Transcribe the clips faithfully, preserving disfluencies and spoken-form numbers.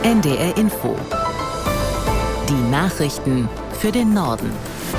N D R Info. Die Nachrichten für den Norden.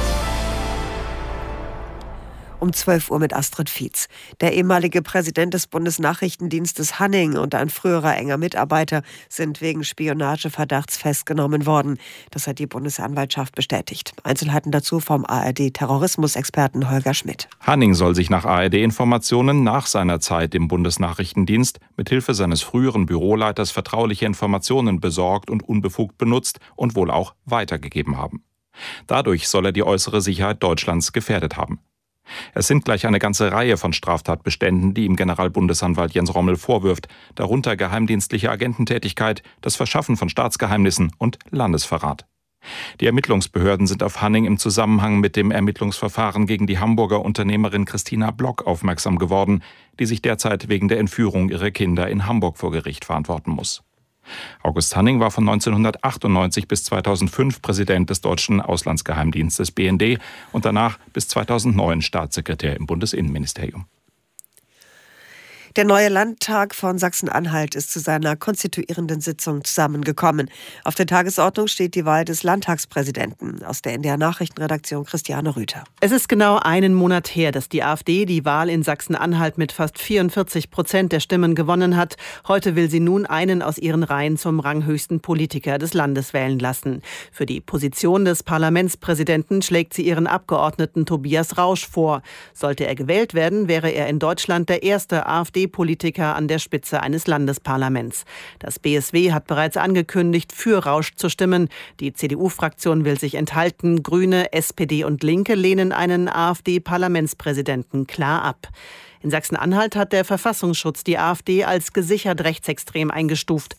Um zwölf Uhr mit Astrid Fietz. Der ehemalige Präsident des Bundesnachrichtendienstes Hanning und ein früherer enger Mitarbeiter sind wegen Spionageverdachts festgenommen worden. Das hat die Bundesanwaltschaft bestätigt. Einzelheiten dazu vom A R D-Terrorismusexperten Holger Schmidt. Hanning soll sich nach A R D-Informationen nach seiner Zeit im Bundesnachrichtendienst mithilfe seines früheren Büroleiters vertrauliche Informationen besorgt und unbefugt benutzt und wohl auch weitergegeben haben. Dadurch soll er die äußere Sicherheit Deutschlands gefährdet haben. Es sind gleich eine ganze Reihe von Straftatbeständen, die ihm Generalbundesanwalt Jens Rommel vorwirft, darunter geheimdienstliche Agententätigkeit, das Verschaffen von Staatsgeheimnissen und Landesverrat. Die Ermittlungsbehörden sind auf Hanning im Zusammenhang mit dem Ermittlungsverfahren gegen die Hamburger Unternehmerin Christina Block aufmerksam geworden, die sich derzeit wegen der Entführung ihrer Kinder in Hamburg vor Gericht verantworten muss. August Hanning war von neunzehnhundertachtundneunzig bis zweitausendfünf Präsident des deutschen Auslandsgeheimdienstes B N D und danach bis zweitausendneun Staatssekretär im Bundesinnenministerium. Der neue Landtag von Sachsen-Anhalt ist zu seiner konstituierenden Sitzung zusammengekommen. Auf der Tagesordnung steht die Wahl des Landtagspräsidenten. Aus der N D R-Nachrichtenredaktion Christiane Rüther. Es ist genau einen Monat her, dass die AfD die Wahl in Sachsen-Anhalt mit fast vierundvierzig Prozent der Stimmen gewonnen hat. Heute will sie nun einen aus ihren Reihen zum ranghöchsten Politiker des Landes wählen lassen. Für die Position des Parlamentspräsidenten schlägt sie ihren Abgeordneten Tobias Rausch vor. Sollte er gewählt werden, wäre er in Deutschland der erste AfD Politiker an der Spitze eines Landesparlaments. Das B S W hat bereits angekündigt, für Rausch zu stimmen. Die C D U-Fraktion will sich enthalten. Grüne, S P D und Linke lehnen einen AfD-Parlamentspräsidenten klar ab. In Sachsen-Anhalt hat der Verfassungsschutz die AfD als gesichert rechtsextrem eingestuft.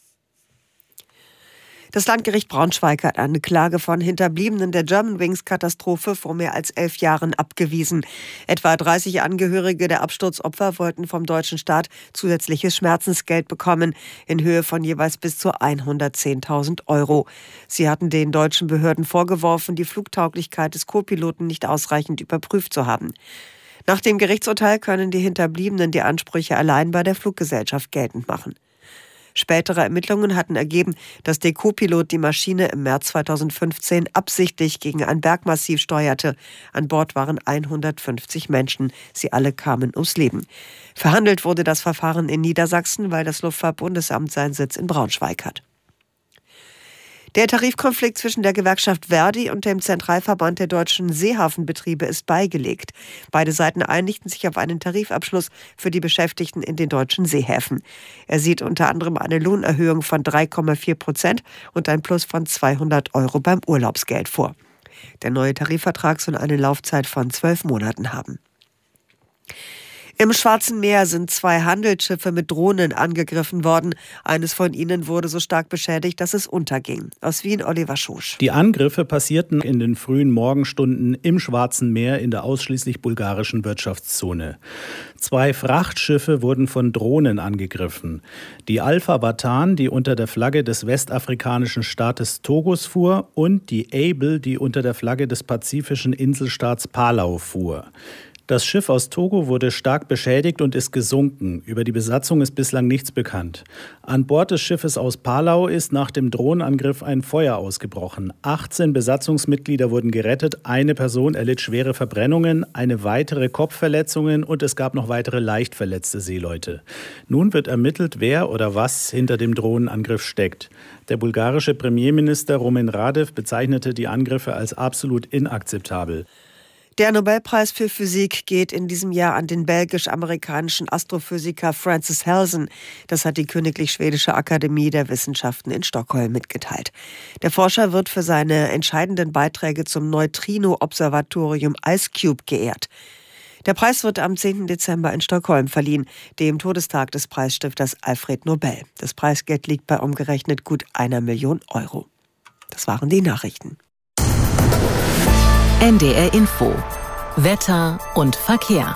Das Landgericht Braunschweig hat eine Klage von Hinterbliebenen der Germanwings-Katastrophe vor mehr als elf Jahren abgewiesen. Etwa dreißig Angehörige der Absturzopfer wollten vom deutschen Staat zusätzliches Schmerzensgeld bekommen, in Höhe von jeweils bis zu hundertzehntausend Euro. Sie hatten den deutschen Behörden vorgeworfen, die Flugtauglichkeit des Co-Piloten nicht ausreichend überprüft zu haben. Nach dem Gerichtsurteil können die Hinterbliebenen die Ansprüche allein bei der Fluggesellschaft geltend machen. Spätere Ermittlungen hatten ergeben, dass der Co-Pilot die Maschine im März zweitausendfünfzehn absichtlich gegen ein Bergmassiv steuerte. An Bord waren hundertfünfzig Menschen. Sie alle kamen ums Leben. Verhandelt wurde das Verfahren in Niedersachsen, weil das Luftfahrtbundesamt seinen Sitz in Braunschweig hat. Der Tarifkonflikt zwischen der Gewerkschaft Verdi und dem Zentralverband der deutschen Seehafenbetriebe ist beigelegt. Beide Seiten einigten sich auf einen Tarifabschluss für die Beschäftigten in den deutschen Seehäfen. Er sieht unter anderem eine Lohnerhöhung von drei Komma vier Prozent und ein Plus von zweihundert Euro beim Urlaubsgeld vor. Der neue Tarifvertrag soll eine Laufzeit von zwölf Monaten haben. Im Schwarzen Meer sind zwei Handelsschiffe mit Drohnen angegriffen worden. Eines von ihnen wurde so stark beschädigt, dass es unterging. Aus Wien Oliver Schosch. Die Angriffe passierten in den frühen Morgenstunden im Schwarzen Meer in der ausschließlich bulgarischen Wirtschaftszone. Zwei Frachtschiffe wurden von Drohnen angegriffen. Die Alpha Batan, die unter der Flagge des westafrikanischen Staates Togos fuhr, und die Able, die unter der Flagge des pazifischen Inselstaats Palau fuhr. Das Schiff aus Togo wurde stark beschädigt und ist gesunken. Über die Besatzung ist bislang nichts bekannt. An Bord des Schiffes aus Palau ist nach dem Drohnenangriff ein Feuer ausgebrochen. achtzehn Besatzungsmitglieder wurden gerettet, eine Person erlitt schwere Verbrennungen, eine weitere Kopfverletzungen und es gab noch weitere leicht verletzte Seeleute. Nun wird ermittelt, wer oder was hinter dem Drohnenangriff steckt. Der bulgarische Premierminister Rumen Radev bezeichnete die Angriffe als absolut inakzeptabel. Der Nobelpreis für Physik geht in diesem Jahr an den belgisch-amerikanischen Astrophysiker Francis Halsen. Das hat die Königlich Schwedische Akademie der Wissenschaften in Stockholm mitgeteilt. Der Forscher wird für seine entscheidenden Beiträge zum Neutrino-Observatorium IceCube geehrt. Der Preis wird am zehnten Dezember in Stockholm verliehen, dem Todestag des Preisstifters Alfred Nobel. Das Preisgeld liegt bei umgerechnet gut einer Million Euro. Das waren die Nachrichten. N D R Info. Wetter und Verkehr.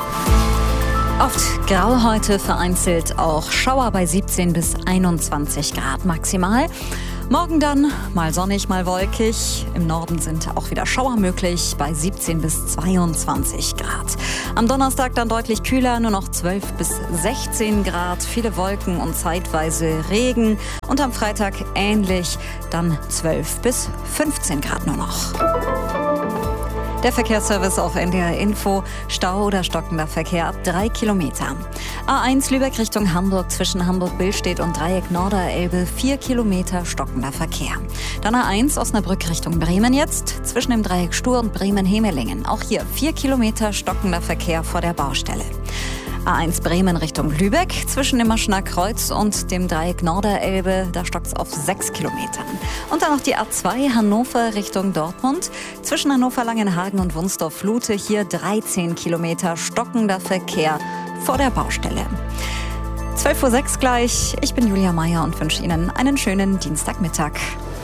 Oft grau heute, vereinzelt auch Schauer bei siebzehn bis einundzwanzig Grad maximal. Morgen dann mal sonnig, mal wolkig. Im Norden sind auch wieder Schauer möglich bei siebzehn bis zweiundzwanzig Grad. Am Donnerstag dann deutlich kühler, nur noch zwölf bis sechzehn Grad. Viele Wolken und zeitweise Regen. Und am Freitag ähnlich, dann zwölf bis fünfzehn Grad nur noch. Der Verkehrsservice auf N D R Info. Stau oder stockender Verkehr ab drei Kilometer. A eins Lübeck Richtung Hamburg zwischen Hamburg-Billstedt und Dreieck Norderelbe vier Kilometer stockender Verkehr. Dann A eins Osnabrück Richtung Bremen jetzt zwischen dem Dreieck Stur und Bremen-Hemelingen. Auch hier vier Kilometer stockender Verkehr vor der Baustelle. A eins Bremen Richtung Lübeck zwischen dem Maschener Kreuz und dem Dreieck Norderelbe, da stockt es auf sechs Kilometern. Und dann noch die A zwei Hannover Richtung Dortmund zwischen Hannover-Langenhagen und Wunsdorf-Lute, hier dreizehn Kilometer stockender Verkehr vor der Baustelle. zwölf Uhr sechs gleich, ich bin Julia Meier und wünsche Ihnen einen schönen Dienstagmittag.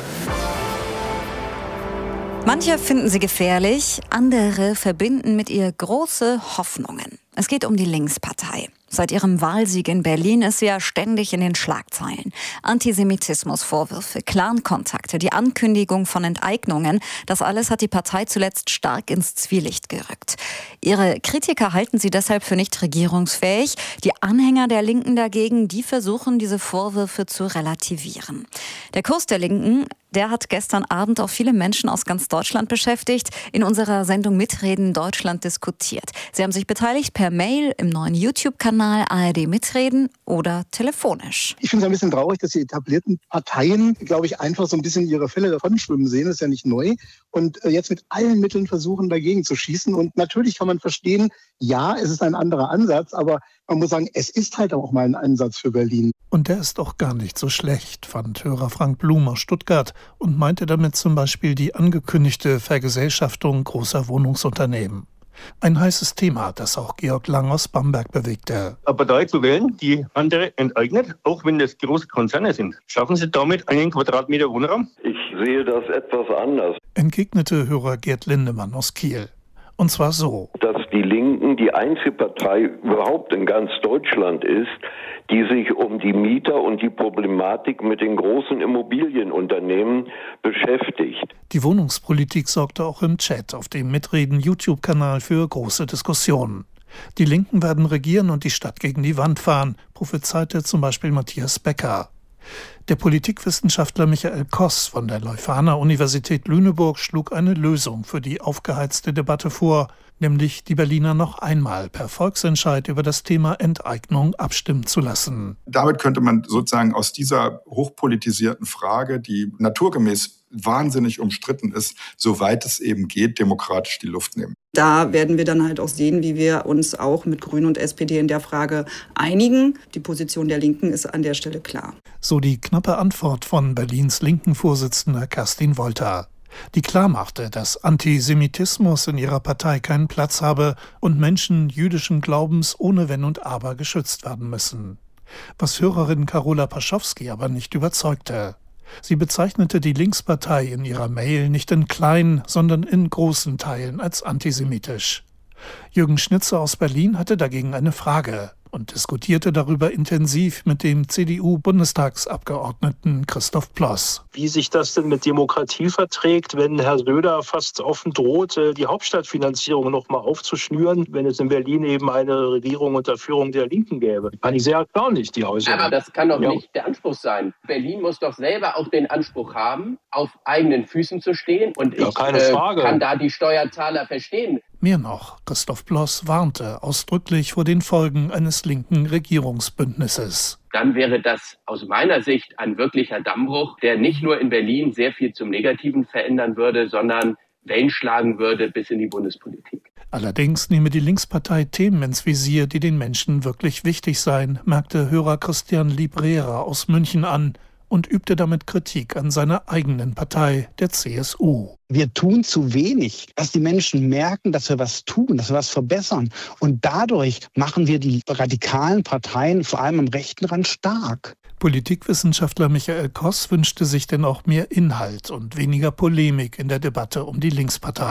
Manche finden sie gefährlich, andere verbinden mit ihr große Hoffnungen. Es geht um die Linkspartei. Seit ihrem Wahlsieg in Berlin ist sie ja ständig in den Schlagzeilen. Antisemitismusvorwürfe, Clankontakte, die Ankündigung von Enteignungen, das alles hat die Partei zuletzt stark ins Zwielicht gerückt. Ihre Kritiker halten sie deshalb für nicht regierungsfähig. Die Anhänger der Linken dagegen, die versuchen, diese Vorwürfe zu relativieren. Der Kurs der Linken, der hat gestern Abend auch viele Menschen aus ganz Deutschland beschäftigt, in unserer Sendung Mitreden Deutschland diskutiert. Sie haben sich beteiligt per Mail, im neuen YouTube-Kanal A R D Mitreden oder telefonisch. Ich finde es ein bisschen traurig, dass die etablierten Parteien, glaube ich, einfach so ein bisschen ihre Fälle davon schwimmen sehen. Das ist ja nicht neu. Und jetzt mit allen Mitteln versuchen, dagegen zu schießen. Und natürlich kann man verstehen, ja, es ist ein anderer Ansatz, aber man muss sagen, es ist halt auch mal ein Ansatz für Berlin. Und der ist auch gar nicht so schlecht, fand Hörer Frank Blum aus Stuttgart und meinte damit zum Beispiel die angekündigte Vergesellschaftung großer Wohnungsunternehmen. Ein heißes Thema, das auch Georg Lang aus Bamberg bewegte. Eine Partei zu wählen, die andere enteignet, auch wenn das große Konzerne sind. Schaffen Sie damit einen Quadratmeter Wohnraum? Ich sehe das etwas anders. Entgegnete Hörer Gerd Lindemann aus Kiel. Und zwar so: Dass die Linken die einzige Partei überhaupt in ganz Deutschland ist, die sich um die Mieter und die Problematik mit den großen Immobilienunternehmen beschäftigt. Die Wohnungspolitik sorgte auch im Chat auf dem Mitreden-YouTube-Kanal für große Diskussionen. Die Linken werden regieren und die Stadt gegen die Wand fahren, prophezeite zum Beispiel Matthias Becker. Der Politikwissenschaftler Michael Koss von der Leuphana-Universität Lüneburg schlug eine Lösung für die aufgeheizte Debatte vor, nämlich die Berliner noch einmal per Volksentscheid über das Thema Enteignung abstimmen zu lassen. Damit könnte man sozusagen aus dieser hochpolitisierten Frage, die naturgemäß wahnsinnig umstritten ist, soweit es eben geht, demokratisch die Luft nehmen. Da werden wir dann halt auch sehen, wie wir uns auch mit Grünen und S P D in der Frage einigen. Die Position der Linken ist an der Stelle klar. So die knappe Antwort von Berlins Linken-Vorsitzender Kerstin Wolter, die klarmachte, dass Antisemitismus in ihrer Partei keinen Platz habe und Menschen jüdischen Glaubens ohne Wenn und Aber geschützt werden müssen. Was Hörerin Carola Paschowski aber nicht überzeugte. Sie bezeichnete die Linkspartei in ihrer Mail nicht in kleinen, sondern in großen Teilen als antisemitisch. Jürgen Schnitzer aus Berlin hatte dagegen eine Frage und diskutierte darüber intensiv mit dem C D U-Bundestagsabgeordneten Christoph Ploss. Wie sich das denn mit Demokratie verträgt, wenn Herr Söder fast offen droht, die Hauptstadtfinanzierung noch mal aufzuschnüren, wenn es in Berlin eben eine Regierung unter Führung der Linken gäbe. Fand ich sehr erstaunlich, die Äußerung. Aber das kann doch ja. nicht der Anspruch sein. Berlin muss doch selber auch den Anspruch haben, auf eigenen Füßen zu stehen. Und ja, ich keine äh, Frage. kann da die Steuerzahler verstehen. Mehr noch, Christoph Ploss warnte ausdrücklich vor den Folgen eines linken Regierungsbündnisses. Dann wäre das aus meiner Sicht ein wirklicher Dammbruch, der nicht nur in Berlin sehr viel zum Negativen verändern würde, sondern Wellen schlagen würde bis in die Bundespolitik. Allerdings nehme die Linkspartei Themen ins Visier, die den Menschen wirklich wichtig seien, merkte Hörer Christian Librera aus München an und übte damit Kritik an seiner eigenen Partei, der C S U. Wir tun zu wenig, dass die Menschen merken, dass wir was tun, dass wir was verbessern. Und dadurch machen wir die radikalen Parteien, vor allem am rechten Rand, stark. Politikwissenschaftler Michael Koss wünschte sich denn auch mehr Inhalt und weniger Polemik in der Debatte um die Linkspartei.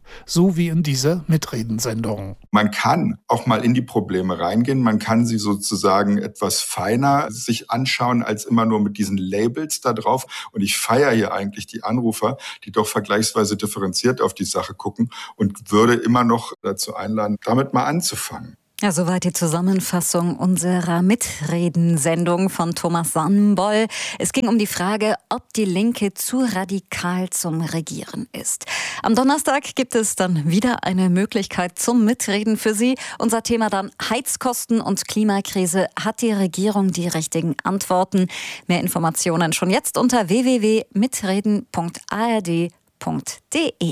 So wie in dieser Mitredensendung. Man kann auch mal in die Probleme reingehen. Man kann sie sozusagen etwas feiner sich anschauen, als immer nur mit diesen Labels da drauf. Und ich feiere hier eigentlich die Anrufer, die doch vergleichsweise differenziert auf die Sache gucken und würde immer noch dazu einladen, damit mal anzufangen. Ja, soweit die Zusammenfassung unserer Mitredensendung von Thomas Sannenboll. Es ging um die Frage, ob die Linke zu radikal zum Regieren ist. Am Donnerstag gibt es dann wieder eine Möglichkeit zum Mitreden für Sie. Unser Thema dann Heizkosten und Klimakrise. Hat die Regierung die richtigen Antworten? Mehr Informationen schon jetzt unter w w w punkt mitreden punkt a r d punkt d e.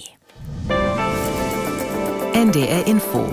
N D R Info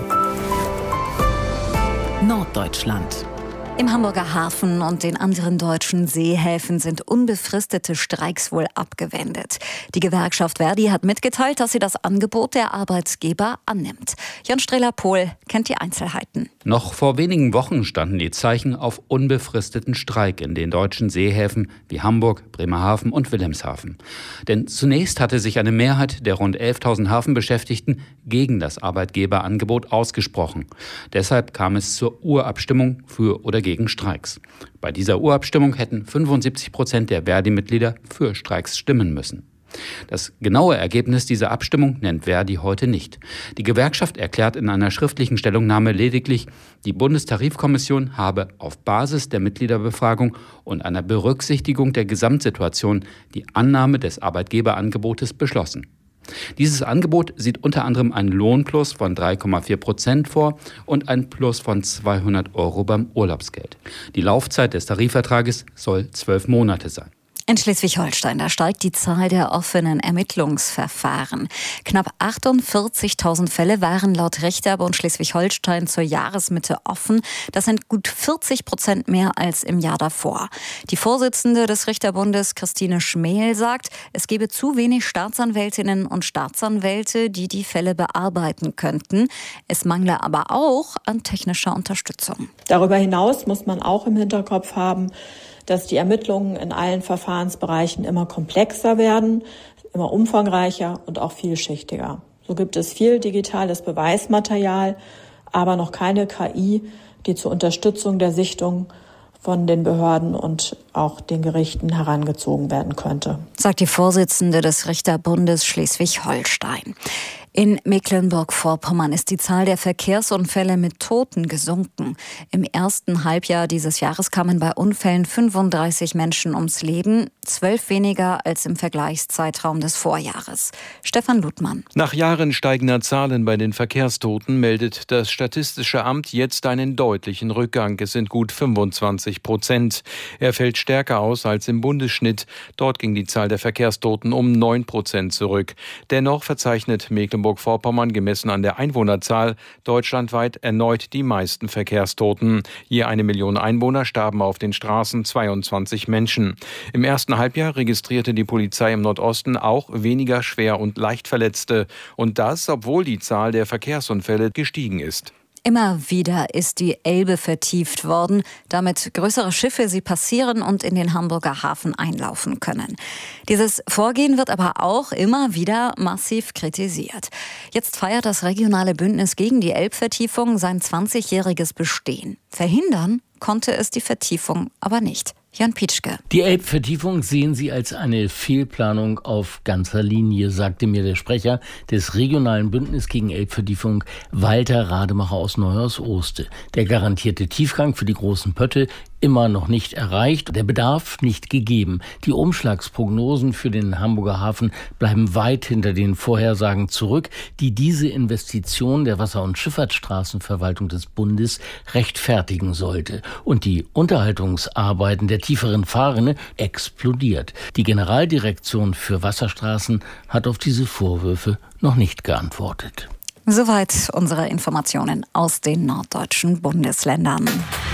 Norddeutschland. Im Hamburger Hafen und den anderen deutschen Seehäfen sind unbefristete Streiks wohl abgewendet. Die Gewerkschaft Verdi hat mitgeteilt, dass sie das Angebot der Arbeitgeber annimmt. Jan Strehler-Pohl kennt die Einzelheiten. Noch vor wenigen Wochen standen die Zeichen auf unbefristeten Streik in den deutschen Seehäfen wie Hamburg, Bremerhaven und Wilhelmshaven. Denn zunächst hatte sich eine Mehrheit der rund elftausend Hafenbeschäftigten gegen das Arbeitgeberangebot ausgesprochen. Deshalb kam es zur Urabstimmung für oder gegen Streiks. Bei dieser Urabstimmung hätten fünfundsiebzig Prozent der Verdi-Mitglieder für Streiks stimmen müssen. Das genaue Ergebnis dieser Abstimmung nennt Verdi heute nicht. Die Gewerkschaft erklärt in einer schriftlichen Stellungnahme lediglich, die Bundestarifkommission habe auf Basis der Mitgliederbefragung und einer Berücksichtigung der Gesamtsituation die Annahme des Arbeitgeberangebotes beschlossen. Dieses Angebot sieht unter anderem einen Lohnplus von drei Komma vier Prozent vor und ein Plus von zweihundert Euro beim Urlaubsgeld. Die Laufzeit des Tarifvertrages soll zwölf Monate sein. In Schleswig-Holstein, da steigt die Zahl der offenen Ermittlungsverfahren. Knapp achtundvierzigtausend Fälle waren laut Richterbund Schleswig-Holstein zur Jahresmitte offen. Das sind gut vierzig Prozent mehr als im Jahr davor. Die Vorsitzende des Richterbundes, Christine Schmähl, sagt, es gebe zu wenig Staatsanwältinnen und Staatsanwälte, die die Fälle bearbeiten könnten. Es mangle aber auch an technischer Unterstützung. Darüber hinaus muss man auch im Hinterkopf haben, dass die Ermittlungen in allen Verfahrensbereichen immer komplexer werden, immer umfangreicher und auch vielschichtiger. So gibt es viel digitales Beweismaterial, aber noch keine K I, die zur Unterstützung der Sichtung von den Behörden und auch den Gerichten herangezogen werden könnte, sagt die Vorsitzende des Richterbundes Schleswig-Holstein. In Mecklenburg-Vorpommern ist die Zahl der Verkehrsunfälle mit Toten gesunken. Im ersten Halbjahr dieses Jahres kamen bei Unfällen fünfunddreißig Menschen ums Leben, zwölf weniger als im Vergleichszeitraum des Vorjahres. Stefan Ludmann. Nach Jahren steigender Zahlen bei den Verkehrstoten meldet das Statistische Amt jetzt einen deutlichen Rückgang. Es sind gut fünfundzwanzig Prozent. Er fällt stärker aus als im Bundesschnitt. Dort ging die Zahl der Verkehrstoten um neun Prozent zurück. Dennoch verzeichnet Mecklenburg Mecklenburg-Vorpommern gemessen an der Einwohnerzahl deutschlandweit erneut die meisten Verkehrstoten. Je eine Million Einwohner starben auf den Straßen zweiundzwanzig Menschen. Im ersten Halbjahr registrierte die Polizei im Nordosten auch weniger Schwer- und Leichtverletzte. Und das, obwohl die Zahl der Verkehrsunfälle gestiegen ist. Immer wieder ist die Elbe vertieft worden, damit größere Schiffe sie passieren und in den Hamburger Hafen einlaufen können. Dieses Vorgehen wird aber auch immer wieder massiv kritisiert. Jetzt feiert das regionale Bündnis gegen die Elbvertiefung sein zwanzigjähriges Bestehen. Verhindern konnte es die Vertiefung aber nicht. Jan Pietschke. Die Elbvertiefung sehen Sie als eine Fehlplanung auf ganzer Linie, sagte mir der Sprecher des regionalen Bündnis gegen Elbvertiefung, Walter Rademacher aus Neuhaus-Oste. Der garantierte Tiefgang für die großen Pötte immer noch nicht erreicht, der Bedarf nicht gegeben. Die Umschlagsprognosen für den Hamburger Hafen bleiben weit hinter den Vorhersagen zurück, die diese Investition der Wasser- und Schifffahrtsstraßenverwaltung des Bundes rechtfertigen sollte. Und die Unterhaltungsarbeiten der tieferen Fahrrinne explodiert. Die Generaldirektion für Wasserstraßen hat auf diese Vorwürfe noch nicht geantwortet. Soweit unsere Informationen aus den norddeutschen Bundesländern.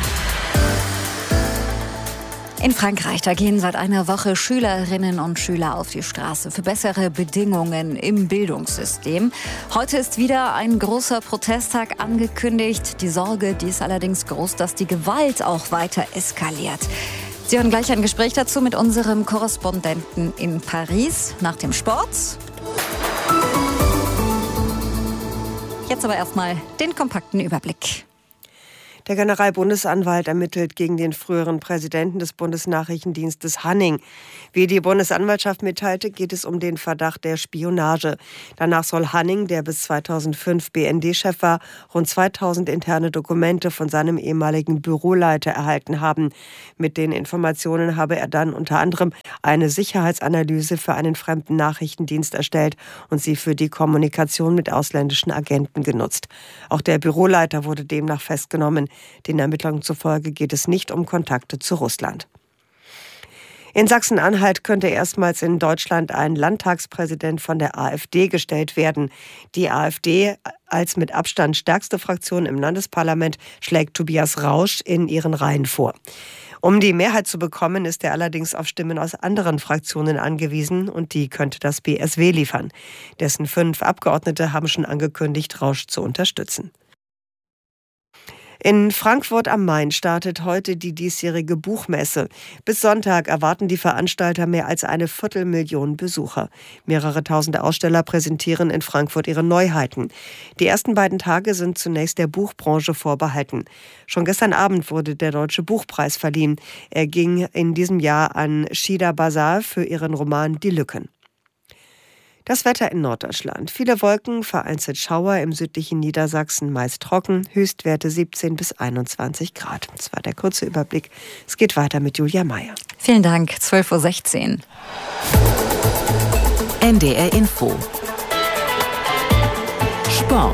In Frankreich, da gehen seit einer Woche Schülerinnen und Schüler auf die Straße für bessere Bedingungen im Bildungssystem. Heute ist wieder ein großer Protesttag angekündigt. Die Sorge, die ist allerdings groß, dass die Gewalt auch weiter eskaliert. Sie hören gleich ein Gespräch dazu mit unserem Korrespondenten in Paris nach dem Sport. Jetzt aber erstmal den kompakten Überblick. Der Generalbundesanwalt ermittelt gegen den früheren Präsidenten des Bundesnachrichtendienstes Hanning. Wie die Bundesanwaltschaft mitteilte, geht es um den Verdacht der Spionage. Danach soll Hanning, der bis zweitausendfünf B N D-Chef war, rund zweitausend interne Dokumente von seinem ehemaligen Büroleiter erhalten haben. Mit den Informationen habe er dann unter anderem eine Sicherheitsanalyse für einen fremden Nachrichtendienst erstellt und sie für die Kommunikation mit ausländischen Agenten genutzt. Auch der Büroleiter wurde demnach festgenommen. Den Ermittlungen zufolge geht es nicht um Kontakte zu Russland. In Sachsen-Anhalt könnte erstmals in Deutschland ein Landtagspräsident von der AfD gestellt werden. Die AfD als mit Abstand stärkste Fraktion im Landesparlament schlägt Tobias Rausch in ihren Reihen vor. Um die Mehrheit zu bekommen, ist er allerdings auf Stimmen aus anderen Fraktionen angewiesen und die könnte das B S W liefern. Dessen fünf Abgeordnete haben schon angekündigt, Rausch zu unterstützen. In Frankfurt am Main startet heute die diesjährige Buchmesse. Bis Sonntag erwarten die Veranstalter mehr als eine Viertelmillion Besucher. Mehrere tausend Aussteller präsentieren in Frankfurt ihre Neuheiten. Die ersten beiden Tage sind zunächst der Buchbranche vorbehalten. Schon gestern Abend wurde der Deutsche Buchpreis verliehen. Er ging in diesem Jahr an Shida Bazar für ihren Roman Die Lücken. Das Wetter in Norddeutschland. Viele Wolken, vereinzelt Schauer im südlichen Niedersachsen, meist trocken, Höchstwerte siebzehn bis einundzwanzig Grad. Das war der kurze Überblick. Es geht weiter mit Julia Meyer. Vielen Dank, zwölf Uhr sechzehn. N D R Info. Sport.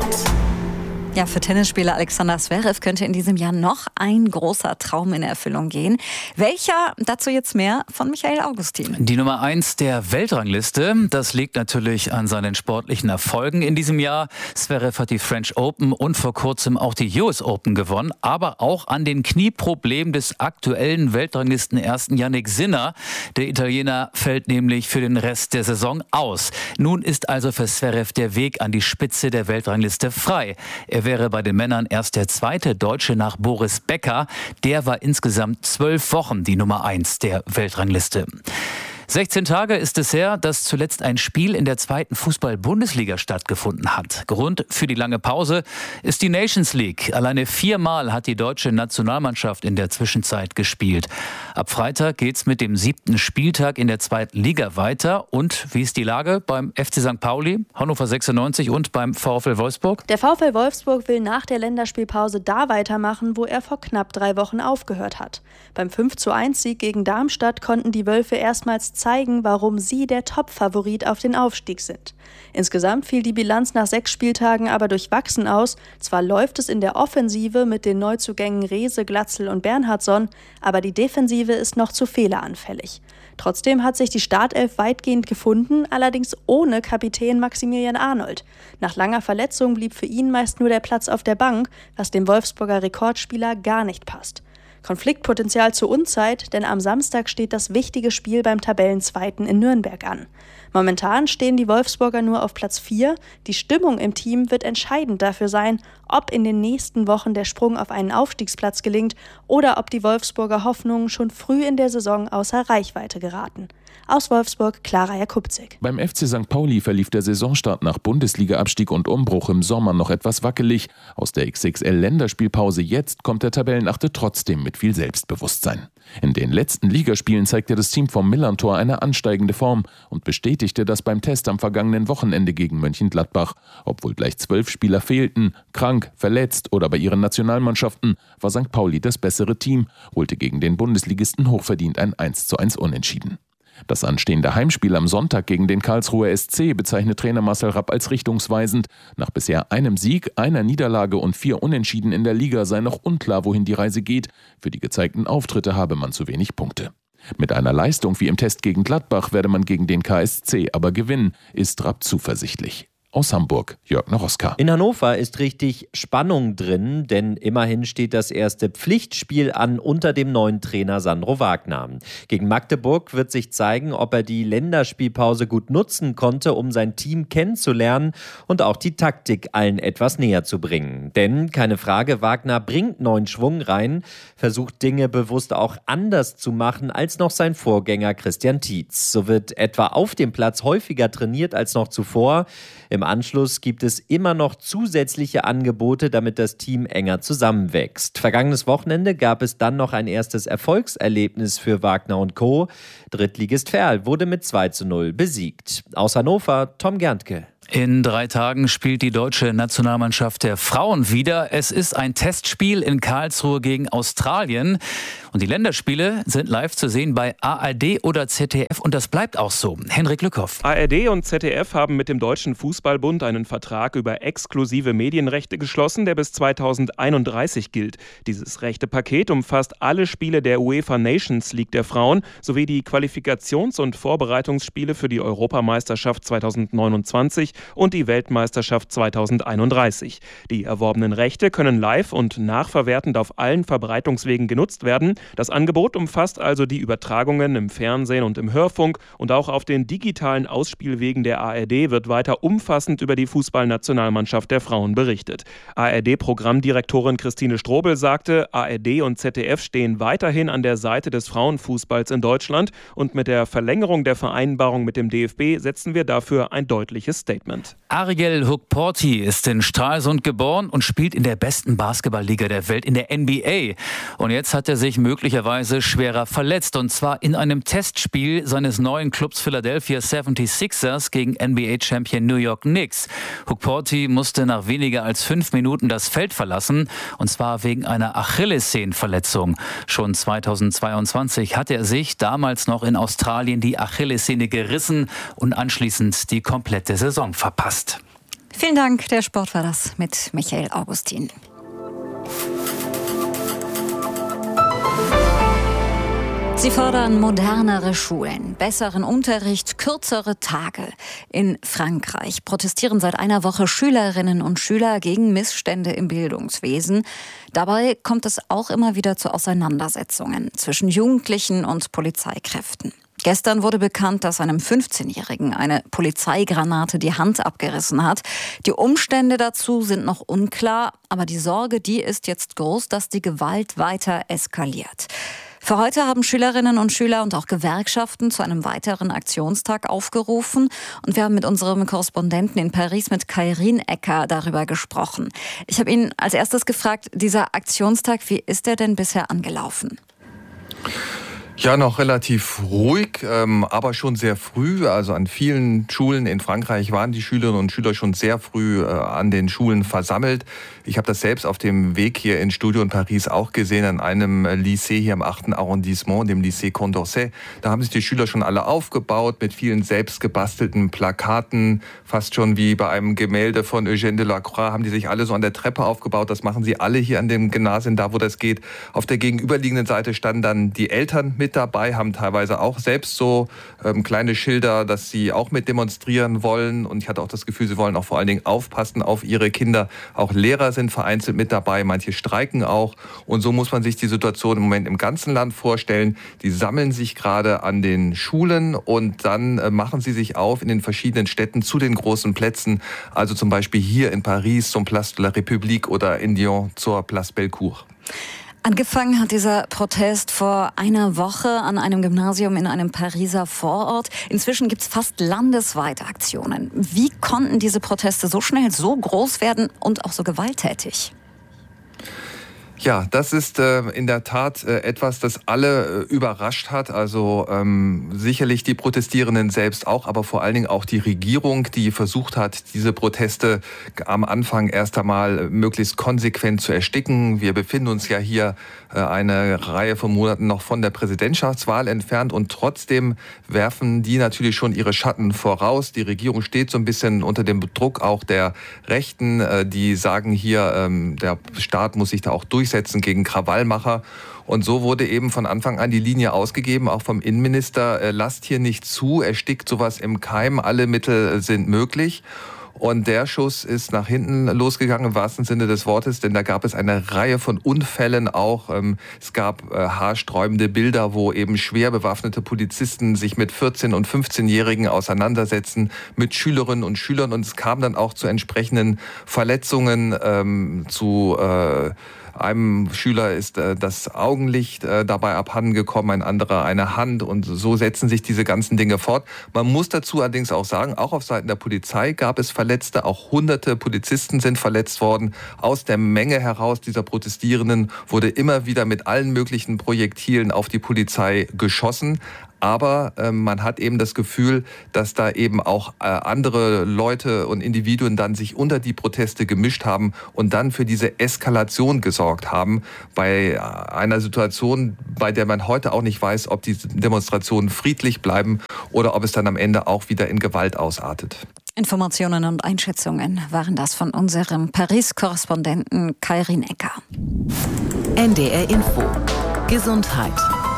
Ja, für Tennisspieler Alexander Zverev könnte in diesem Jahr noch ein großer Traum in Erfüllung gehen. Welcher? Dazu jetzt mehr von Michael Augustin. Die Nummer eins der Weltrangliste, das liegt natürlich an seinen sportlichen Erfolgen in diesem Jahr. Zverev hat die French Open und vor kurzem auch die U S Open gewonnen, aber auch an den Knieproblemen des aktuellen Weltranglisten-Ersten Jannik Sinner. Der Italiener fällt nämlich für den Rest der Saison aus. Nun ist also für Zverev der Weg an die Spitze der Weltrangliste frei. Er wäre bei den Männern erst der zweite Deutsche nach Boris Becker. Der war insgesamt zwölf Wochen die Nummer eins der Weltrangliste. sechzehn Tage ist es her, dass zuletzt ein Spiel in der zweiten Fußball-Bundesliga stattgefunden hat. Grund für die lange Pause ist die Nations League. Alleine viermal hat die deutsche Nationalmannschaft in der Zwischenzeit gespielt. Ab Freitag geht's mit dem siebten Spieltag in der zweiten Liga weiter. Und wie ist die Lage beim F C Sankt Pauli, Hannover sechsundneunzig und beim VfL Wolfsburg? Der VfL Wolfsburg will nach der Länderspielpause da weitermachen, wo er vor knapp drei Wochen aufgehört hat. Beim fünf zu eins Sieg gegen Darmstadt konnten die Wölfe erstmals zeigen, warum sie der Top-Favorit auf den Aufstieg sind. Insgesamt fiel die Bilanz nach sechs Spieltagen aber durchwachsen aus. Zwar läuft es in der Offensive mit den Neuzugängen Rehse, Glatzel und Bernhardsson, aber die Defensive ist noch zu fehleranfällig. Trotzdem hat sich die Startelf weitgehend gefunden, allerdings ohne Kapitän Maximilian Arnold. Nach langer Verletzung blieb für ihn meist nur der Platz auf der Bank, was dem Wolfsburger Rekordspieler gar nicht passt. Konfliktpotenzial zur Unzeit, denn am Samstag steht das wichtige Spiel beim Tabellenzweiten in Nürnberg an. Momentan stehen die Wolfsburger nur auf Platz vier. Die Stimmung im Team wird entscheidend dafür sein, ob in den nächsten Wochen der Sprung auf einen Aufstiegsplatz gelingt oder ob die Wolfsburger Hoffnungen schon früh in der Saison außer Reichweite geraten. Aus Wolfsburg, Clara Jakubczyk. Beim F C Sankt Pauli verlief der Saisonstart nach Bundesliga-Abstieg und Umbruch im Sommer noch etwas wackelig. Aus der X X L-Länderspielpause jetzt kommt der Tabellenachte trotzdem mit viel Selbstbewusstsein. In den letzten Ligaspielen zeigte das Team vom Millerntor eine ansteigende Form und bestätigte das beim Test am vergangenen Wochenende gegen Mönchengladbach. Obwohl gleich zwölf Spieler fehlten, krank, verletzt oder bei ihren Nationalmannschaften, war Sankt Pauli das bessere Team, holte gegen den Bundesligisten hochverdient ein eins zu eins Unentschieden. Das anstehende Heimspiel am Sonntag gegen den Karlsruher S C bezeichnet Trainer Marcel Rapp als richtungsweisend. Nach bisher einem Sieg, einer Niederlage und vier Unentschieden in der Liga sei noch unklar, wohin die Reise geht. Für die gezeigten Auftritte habe man zu wenig Punkte. Mit einer Leistung wie im Test gegen Gladbach werde man gegen den K S C aber gewinnen, ist Rapp zuversichtlich. Aus Hamburg, Jörg Noroska. In Hannover ist richtig Spannung drin, denn immerhin steht das erste Pflichtspiel an unter dem neuen Trainer Sandro Wagner. Gegen Magdeburg wird sich zeigen, ob er die Länderspielpause gut nutzen konnte, um sein Team kennenzulernen und auch die Taktik allen etwas näher zu bringen. Denn, keine Frage, Wagner bringt neuen Schwung rein, versucht Dinge bewusst auch anders zu machen als noch sein Vorgänger Christian Tietz. So wird etwa auf dem Platz häufiger trainiert als noch zuvor. Im Anschluss gibt es immer noch zusätzliche Angebote, damit das Team enger zusammenwächst. Vergangenes Wochenende gab es dann noch ein erstes Erfolgserlebnis für Wagner und Co. Drittligist Verl wurde mit zwei zu null besiegt. Aus Hannover, Tom Gerntke. In drei Tagen spielt die deutsche Nationalmannschaft der Frauen wieder. Es ist ein Testspiel in Karlsruhe gegen Australien. Und die Länderspiele sind live zu sehen bei A R D oder Z D F. Und das bleibt auch so. Henrik Lückhoff. A R D und Z D F haben mit dem Deutschen Fußballbund einen Vertrag über exklusive Medienrechte geschlossen, der bis zweitausendeinunddreißig gilt. Dieses Rechtepaket umfasst alle Spiele der UEFA Nations League der Frauen sowie die Qualifikations- und Vorbereitungsspiele für die Europameisterschaft zweitausendneunundzwanzig und die Weltmeisterschaft zweitausendeinunddreißig. Die erworbenen Rechte können live und nachverwertend auf allen Verbreitungswegen genutzt werden. Das Angebot umfasst also die Übertragungen im Fernsehen und im Hörfunk, und auch auf den digitalen Ausspielwegen der A R D wird weiter umfassend über die Fußballnationalmannschaft der Frauen berichtet. A R D-Programmdirektorin Christine Strobel sagte, A R D und Z D F stehen weiterhin an der Seite des Frauenfußballs in Deutschland, und mit der Verlängerung der Vereinbarung mit dem D F B setzen wir dafür ein deutliches Statement. Ariel Hukporti ist in Stralsund geboren und spielt in der besten Basketballliga der Welt, in der N B A. Und jetzt hat er sich möglicherweise schwerer verletzt, und zwar in einem Testspiel seines neuen Clubs Philadelphia seventy-sixers gegen N B A-Champion New York Knicks. Hukporti musste nach weniger als fünf Minuten das Feld verlassen, und zwar wegen einer Achillessehnenverletzung. Schon zweitausendzweiundzwanzig hat er sich damals noch in Australien die Achillessehne gerissen und anschließend die komplette Saison verpasst. Vielen Dank, der Sport war das mit Michael Augustin. Sie fordern modernere Schulen, besseren Unterricht, kürzere Tage. In Frankreich protestieren seit einer Woche Schülerinnen und Schüler gegen Missstände im Bildungswesen. Dabei kommt es auch immer wieder zu Auseinandersetzungen zwischen Jugendlichen und Polizeikräften. Gestern wurde bekannt, dass einem fünfzehnjährigen eine Polizeigranate die Hand abgerissen hat. Die Umstände dazu sind noch unklar, aber die Sorge, die ist jetzt groß, dass die Gewalt weiter eskaliert. Für heute haben Schülerinnen und Schüler und auch Gewerkschaften zu einem weiteren Aktionstag aufgerufen. Und wir haben mit unserem Korrespondenten in Paris, mit Kairin Ecker, darüber gesprochen. Ich habe ihn als erstes gefragt, dieser Aktionstag, wie ist der denn bisher angelaufen? Ja, noch relativ ruhig, ähm, aber schon sehr früh. Also an vielen Schulen in Frankreich waren die Schülerinnen und Schüler schon sehr früh äh, an den Schulen versammelt. Ich habe das selbst auf dem Weg hier ins Studio in Paris auch gesehen, an einem Lycée hier im achten Arrondissement, dem Lycée Condorcet. Da haben sich die Schüler schon alle aufgebaut mit vielen selbst gebastelten Plakaten, fast schon wie bei einem Gemälde von Eugène Delacroix, haben die sich alle so an der Treppe aufgebaut. Das machen sie alle hier an dem Gymnasium, da wo das geht. Auf der gegenüberliegenden Seite standen dann die Eltern mit dabei, haben teilweise auch selbst so ähm, kleine Schilder, dass sie auch mit demonstrieren wollen. Und ich hatte auch das Gefühl, sie wollen auch vor allen Dingen aufpassen auf ihre Kinder. Auch Lehrer sind vereinzelt mit dabei, manche streiken auch. Und so muss man sich die Situation im Moment im ganzen Land vorstellen. Die sammeln sich gerade an den Schulen und dann äh, machen sie sich auf in den verschiedenen Städten zu den großen Plätzen. Also zum Beispiel hier in Paris zum Place de la République oder in Lyon zur Place Bellecour. Angefangen hat dieser Protest vor einer Woche an einem Gymnasium in einem Pariser Vorort. Inzwischen gibt es fast landesweite Aktionen. Wie konnten diese Proteste so schnell so groß werden und auch so gewalttätig? Ja, das ist äh, in der Tat äh, etwas, das alle äh, überrascht hat. Also ähm, sicherlich die Protestierenden selbst auch, aber vor allen Dingen auch die Regierung, die versucht hat, diese Proteste am Anfang erst einmal möglichst konsequent zu ersticken. Wir befinden uns ja hier äh, eine Reihe von Monaten noch von der Präsidentschaftswahl entfernt und trotzdem werfen die natürlich schon ihre Schatten voraus. Die Regierung steht so ein bisschen unter dem Druck auch der Rechten, äh, die sagen hier, ähm, der Staat muss sich da auch durch setzen gegen Krawallmacher. Und so wurde eben von Anfang an die Linie ausgegeben, auch vom Innenminister, äh, lasst hier nicht zu, erstickt sowas im Keim, alle Mittel sind möglich. Und der Schuss ist nach hinten losgegangen, im wahrsten Sinne des Wortes, denn da gab es eine Reihe von Unfällen auch. Es gab haarsträubende Bilder, wo eben schwer bewaffnete Polizisten sich mit vierzehn- und fünfzehnjährigen auseinandersetzen, mit Schülerinnen und Schülern. Und es kam dann auch zu entsprechenden Verletzungen, ähm, zu äh, Einem Schüler ist äh, das Augenlicht äh, dabei abhandengekommen, ein anderer eine Hand und so setzen sich diese ganzen Dinge fort. Man muss dazu allerdings auch sagen, auch auf Seiten der Polizei gab es Verletzte, auch hunderte Polizisten sind verletzt worden. Aus der Menge heraus dieser Protestierenden wurde immer wieder mit allen möglichen Projektilen auf die Polizei geschossen. Aber äh, man hat eben das Gefühl, dass da eben auch äh, andere Leute und Individuen dann sich unter die Proteste gemischt haben und dann für diese Eskalation gesorgt haben. Bei einer Situation, bei der man heute auch nicht weiß, ob die Demonstrationen friedlich bleiben oder ob es dann am Ende auch wieder in Gewalt ausartet. Informationen und Einschätzungen waren das von unserem Paris-Korrespondenten Kairin Ecker. N D R Info. Gesundheit.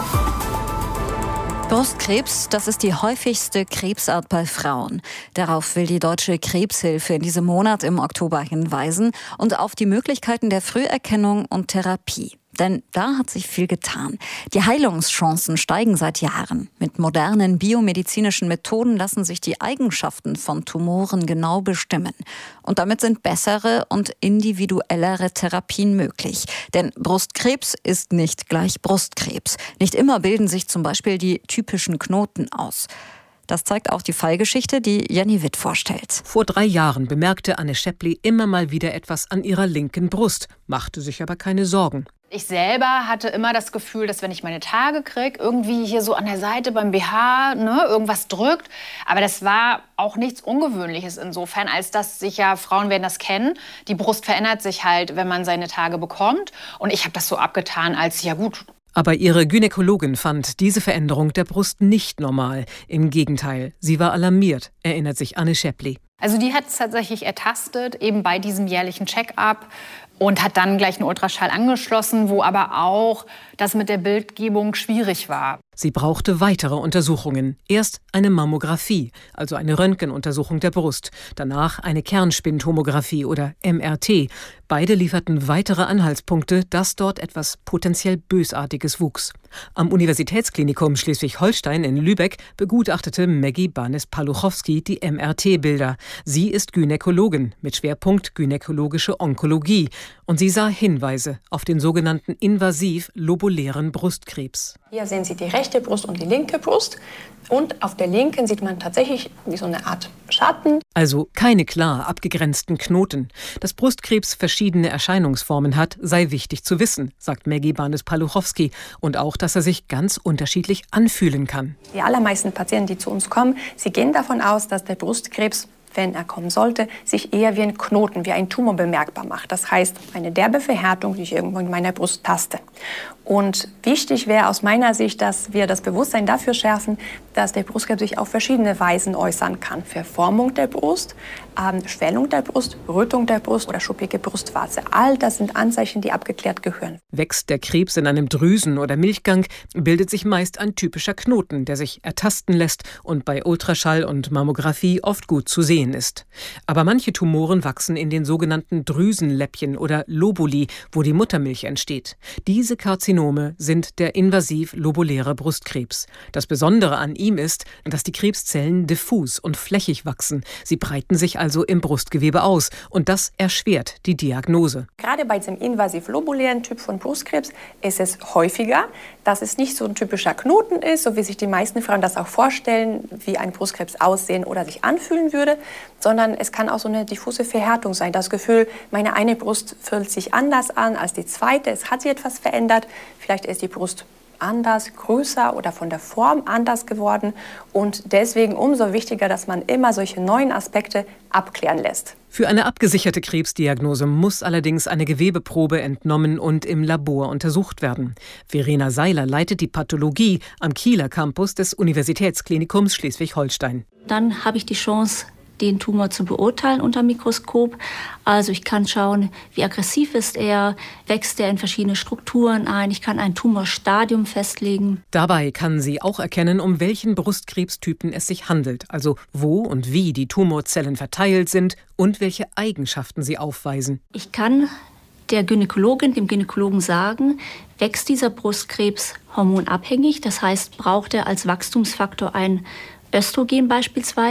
Brustkrebs, das ist die häufigste Krebsart bei Frauen. Darauf will die Deutsche Krebshilfe in diesem Monat im Oktober hinweisen und auf die Möglichkeiten der Früherkennung und Therapie. Denn da hat sich viel getan. Die Heilungschancen steigen seit Jahren. Mit modernen biomedizinischen Methoden lassen sich die Eigenschaften von Tumoren genau bestimmen. Und damit sind bessere und individuellere Therapien möglich. Denn Brustkrebs ist nicht gleich Brustkrebs. Nicht immer bilden sich zum Beispiel die typischen Knoten aus. Das zeigt auch die Fallgeschichte, die Jenny Witt vorstellt. Vor drei Jahren bemerkte Anne Scheppli immer mal wieder etwas an ihrer linken Brust, machte sich aber keine Sorgen. Ich selber hatte immer das Gefühl, dass wenn ich meine Tage kriege, irgendwie hier so an der Seite beim B H ne, irgendwas drückt. Aber das war auch nichts Ungewöhnliches insofern, als dass sicher Frauen werden das kennen. Die Brust verändert sich halt, wenn man seine Tage bekommt. Und ich habe das so abgetan als, ja gut. Aber ihre Gynäkologin fand diese Veränderung der Brust nicht normal. Im Gegenteil, sie war alarmiert, erinnert sich Anne Scheppli. Also die hat es tatsächlich ertastet, eben bei diesem jährlichen Check-up. Und hat dann gleich einen Ultraschall angeschlossen, wo aber auch das mit der Bildgebung schwierig war. Sie brauchte weitere Untersuchungen. Erst eine Mammographie, also eine Röntgenuntersuchung der Brust. Danach eine Kernspintomographie oder M R T. Beide lieferten weitere Anhaltspunkte, dass dort etwas potenziell Bösartiges wuchs. Am Universitätsklinikum Schleswig-Holstein in Lübeck begutachtete Maggie Banes-Paluchowski die M R T-Bilder. Sie ist Gynäkologin mit Schwerpunkt gynäkologische Onkologie. Und sie sah Hinweise auf den sogenannten invasiv-lobulären Brustkrebs. Hier sehen Sie die rechte Brust und die linke Brust. Und auf der linken sieht man tatsächlich wie so eine Art Schatten. Also keine klar abgegrenzten Knoten. Dass Brustkrebs verschiedene Erscheinungsformen hat, sei wichtig zu wissen, sagt Maggie Banes-Paluchowski. Und auch, dass er sich ganz unterschiedlich anfühlen kann. Die allermeisten Patienten, die zu uns kommen, sie gehen davon aus, dass der Brustkrebs, wenn er kommen sollte, sich eher wie ein Knoten, wie ein Tumor bemerkbar macht. Das heißt, eine derbe Verhärtung, die ich irgendwo in meiner Brust taste. Und wichtig wäre aus meiner Sicht, dass wir das Bewusstsein dafür schärfen, dass der Brustkrebs sich auf verschiedene Weisen äußern kann. Verformung der Brust, ähm, Schwellung der Brust, Rötung der Brust oder schuppige Brustwarze. All das sind Anzeichen, die abgeklärt gehören. Wächst der Krebs in einem Drüsen- oder Milchgang, bildet sich meist ein typischer Knoten, der sich ertasten lässt und bei Ultraschall und Mammographie oft gut zu sehen ist. Aber manche Tumoren wachsen in den sogenannten Drüsenläppchen oder Lobuli, wo die Muttermilch entsteht. Diese Karzinome sind der invasiv-lobuläre Brustkrebs. Das Besondere an ihm ist, dass die Krebszellen diffus und flächig wachsen. Sie breiten sich also im Brustgewebe aus und das erschwert die Diagnose. Gerade bei diesem invasiv-lobulären Typ von Brustkrebs ist es häufiger, dass es nicht so ein typischer Knoten ist, so wie sich die meisten Frauen das auch vorstellen, wie ein Brustkrebs aussehen oder sich anfühlen würde, sondern es kann auch so eine diffuse Verhärtung sein. Das Gefühl, meine eine Brust fühlt sich anders an als die zweite, es hat sich etwas verändert, vielleicht ist die Brust anders, größer oder von der Form anders geworden und deswegen umso wichtiger, dass man immer solche neuen Aspekte abklären lässt. Für eine abgesicherte Krebsdiagnose muss allerdings eine Gewebeprobe entnommen und im Labor untersucht werden. Verena Seiler leitet die Pathologie am Kieler Campus des Universitätsklinikums Schleswig-Holstein. Dann habe ich die Chance, den Tumor zu beurteilen unter Mikroskop. Also ich kann schauen, wie aggressiv ist er, wächst er in verschiedene Strukturen ein, ich kann ein Tumorstadium festlegen. Dabei kann sie auch erkennen, um welchen Brustkrebstypen es sich handelt, also wo und wie die Tumorzellen verteilt sind und welche Eigenschaften sie aufweisen. Ich kann der Gynäkologin, dem Gynäkologen sagen, wächst dieser Brustkrebs hormonabhängig, das heißt, braucht er als Wachstumsfaktor ein Östrogen beispielsweise.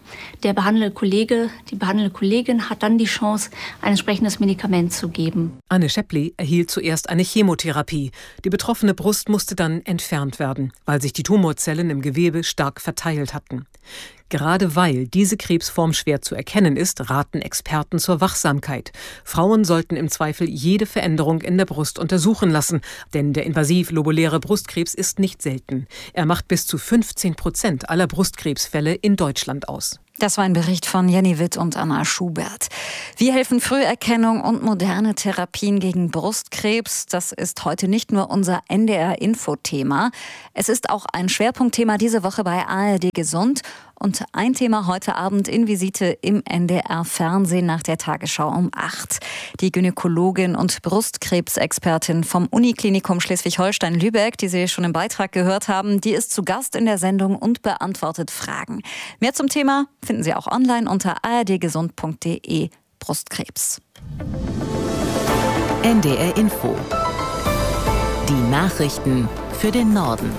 Der behandelnde Kollege, die behandelnde Kollegin hat dann die Chance, ein entsprechendes Medikament zu geben. Anne Scheppli erhielt zuerst eine Chemotherapie. Die betroffene Brust musste dann entfernt werden, weil sich die Tumorzellen im Gewebe stark verteilt hatten. Gerade weil diese Krebsform schwer zu erkennen ist, raten Experten zur Wachsamkeit. Frauen sollten im Zweifel jede Veränderung in der Brust untersuchen lassen, denn der invasiv-lobuläre Brustkrebs ist nicht selten. Er macht bis zu fünfzehn Prozent aller Brustkrebsfälle in Deutschland aus. Das war ein Bericht von Jenny Witt und Anna Schubert. Wie helfen Früherkennung und moderne Therapien gegen Brustkrebs? Das ist heute nicht nur unser N D R-Info-Thema. Es ist auch ein Schwerpunktthema diese Woche bei A R D Gesund. Und ein Thema heute Abend in Visite im N D R-Fernsehen nach der Tagesschau um acht. Die Gynäkologin und Brustkrebsexpertin vom Uniklinikum Schleswig-Holstein-Lübeck, die Sie schon im Beitrag gehört haben, die ist zu Gast in der Sendung und beantwortet Fragen. Mehr zum Thema finden Sie auch online unter a r d gesund punkt d e Brustkrebs. N D R Info. Die Nachrichten für den Norden.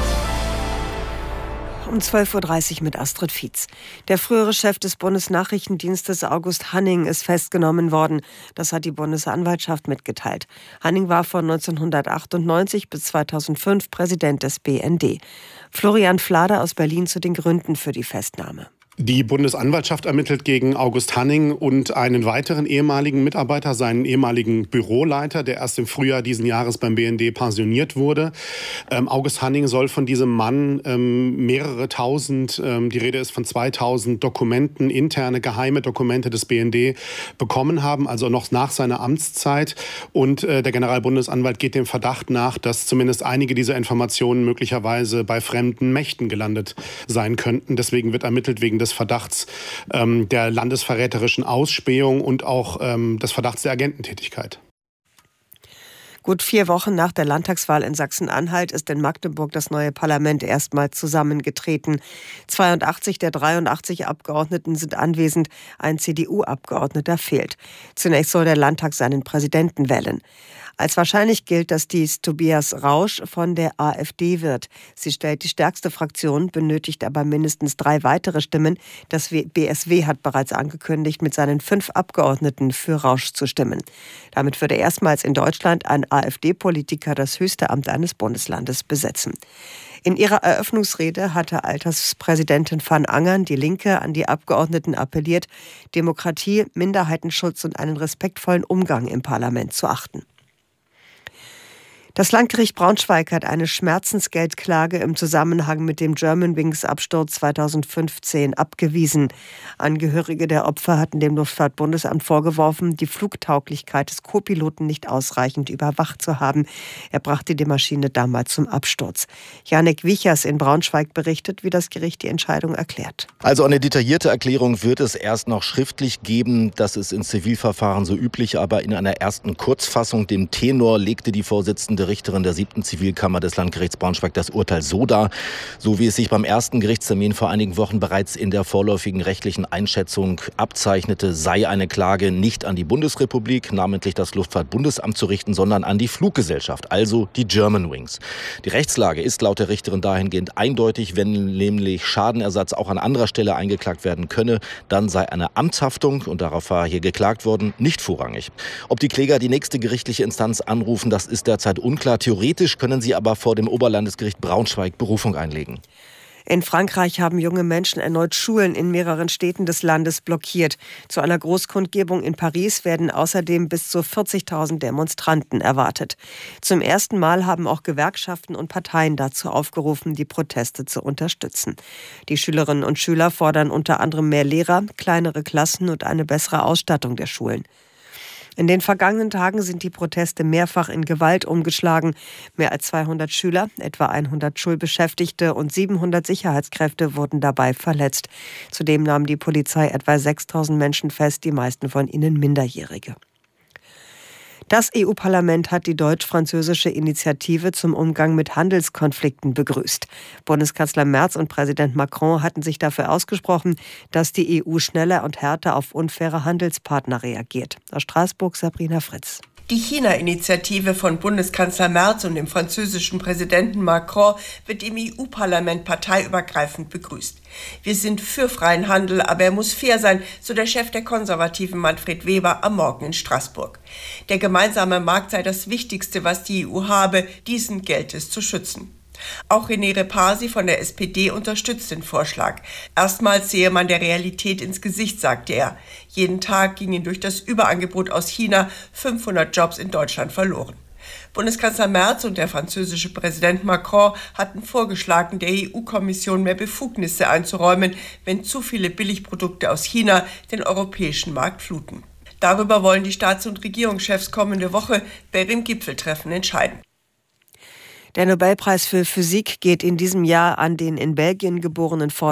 Um zwölf Uhr dreißig mit Astrid Fietz. Der frühere Chef des Bundesnachrichtendienstes August Hanning ist festgenommen worden. Das hat die Bundesanwaltschaft mitgeteilt. Hanning war von neunzehnhundertachtundneunzig bis zweitausendfünf Präsident des B N D. Florian Flader aus Berlin zu den Gründen für die Festnahme. Die Bundesanwaltschaft ermittelt gegen August Hanning und einen weiteren ehemaligen Mitarbeiter, seinen ehemaligen Büroleiter, der erst im Frühjahr diesen Jahres beim B N D pensioniert wurde. Ähm, August Hanning soll von diesem Mann ähm, mehrere tausend, ähm, die Rede ist von zweitausend Dokumenten, interne geheime Dokumente des B N D bekommen haben, also noch nach seiner Amtszeit. Und äh, der Generalbundesanwalt geht dem Verdacht nach, dass zumindest einige dieser Informationen möglicherweise bei fremden Mächten gelandet sein könnten. Deswegen wird ermittelt wegen des des Verdachts ähm, der landesverräterischen Ausspähung und auch ähm, des Verdachts der Agententätigkeit. Gut vier Wochen nach der Landtagswahl in Sachsen-Anhalt ist in Magdeburg das neue Parlament erstmals zusammengetreten. zweiundachtzig der dreiundachtzig Abgeordneten sind anwesend, ein C D U-Abgeordneter fehlt. Zunächst soll der Landtag seinen Präsidenten wählen. Als wahrscheinlich gilt, dass dies Tobias Rausch von der AfD wird. Sie stellt die stärkste Fraktion, benötigt aber mindestens drei weitere Stimmen. Das B S W hat bereits angekündigt, mit seinen fünf Abgeordneten für Rausch zu stimmen. Damit würde erstmals in Deutschland ein AfD-Politiker das höchste Amt eines Bundeslandes besetzen. In ihrer Eröffnungsrede hatte Alterspräsidentin van Angern, die Linke, an die Abgeordneten appelliert, Demokratie, Minderheitenschutz und einen respektvollen Umgang im Parlament zu achten. Das Landgericht Braunschweig hat eine Schmerzensgeldklage im Zusammenhang mit dem Germanwings-Absturz zweitausendfünfzehn abgewiesen. Angehörige der Opfer hatten dem Luftfahrtbundesamt vorgeworfen, die Flugtauglichkeit des Co-Piloten nicht ausreichend überwacht zu haben. Er brachte die Maschine damals zum Absturz. Janek Wichers in Braunschweig berichtet, wie das Gericht die Entscheidung erklärt. Also eine detaillierte Erklärung wird es erst noch schriftlich geben. Das ist in Zivilverfahren so üblich, aber in einer ersten Kurzfassung, dem Tenor, legte die Vorsitzende Richterin der siebten Zivilkammer des Landgerichts Braunschweig das Urteil so dar, so wie es sich beim ersten Gerichtstermin vor einigen Wochen bereits in der vorläufigen rechtlichen Einschätzung abzeichnete, sei eine Klage nicht an die Bundesrepublik, namentlich das Luftfahrtbundesamt, zu richten, sondern an die Fluggesellschaft, also die Germanwings. Die Rechtslage ist laut der Richterin dahingehend eindeutig, wenn nämlich Schadenersatz auch an anderer Stelle eingeklagt werden könne, dann sei eine Amtshaftung, und darauf war hier geklagt worden, nicht vorrangig. Ob die Kläger die nächste gerichtliche Instanz anrufen, das ist derzeit unklar. Theoretisch können sie aber vor dem Oberlandesgericht Braunschweig Berufung einlegen. In Frankreich haben junge Menschen erneut Schulen in mehreren Städten des Landes blockiert. Zu einer Großkundgebung in Paris werden außerdem bis zu vierzigtausend Demonstranten erwartet. Zum ersten Mal haben auch Gewerkschaften und Parteien dazu aufgerufen, die Proteste zu unterstützen. Die Schülerinnen und Schüler fordern unter anderem mehr Lehrer, kleinere Klassen und eine bessere Ausstattung der Schulen. In den vergangenen Tagen sind die Proteste mehrfach in Gewalt umgeschlagen. Mehr als zweihundert Schüler, etwa hundert Schulbeschäftigte und siebenhundert Sicherheitskräfte wurden dabei verletzt. Zudem nahm die Polizei etwa sechstausend Menschen fest, die meisten von ihnen Minderjährige. Das E U-Parlament hat die deutsch-französische Initiative zum Umgang mit Handelskonflikten begrüßt. Bundeskanzler Merz und Präsident Macron hatten sich dafür ausgesprochen, dass die E U schneller und härter auf unfaire Handelspartner reagiert. Aus Straßburg Sabrina Fritz. Die China-Initiative von Bundeskanzler Merz und dem französischen Präsidenten Macron wird im E U-Parlament parteiübergreifend begrüßt. Wir sind für freien Handel, aber er muss fair sein, so der Chef der Konservativen Manfred Weber am Morgen in Straßburg. Der gemeinsame Markt sei das Wichtigste, was die E U habe, diesen gilt es zu schützen. Auch René Repasi von der S P D unterstützt den Vorschlag. Erstmals sehe man der Realität ins Gesicht, sagte er. Jeden Tag gingen durch das Überangebot aus China fünfhundert Jobs in Deutschland verloren. Bundeskanzler Merz und der französische Präsident Macron hatten vorgeschlagen, der E U-Kommission mehr Befugnisse einzuräumen, wenn zu viele Billigprodukte aus China den europäischen Markt fluten. Darüber wollen die Staats- und Regierungschefs kommende Woche bei ihrem Gipfeltreffen entscheiden. Der Nobelpreis für Physik geht in diesem Jahr an den in Belgien geborenen Forscher